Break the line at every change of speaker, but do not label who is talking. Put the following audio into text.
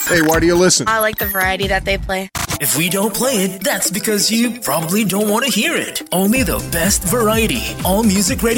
Hey, why do you listen?
I like the variety that they play.
If we don't play it, that's because you probably don't want to hear it. Only the best variety. All Music Radio.